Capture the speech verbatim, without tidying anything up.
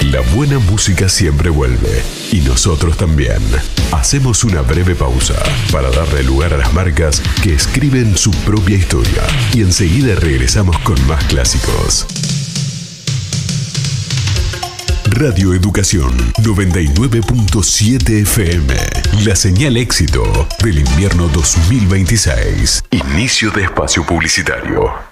La buena música siempre vuelve, y nosotros también. Hacemos una breve pausa para darle lugar a las marcas que escriben su propia historia, y enseguida regresamos con más clásicos. Radio Educación noventa y nueve punto siete F M. La señal éxito del invierno dos mil veintiséis. Inicio de espacio publicitario.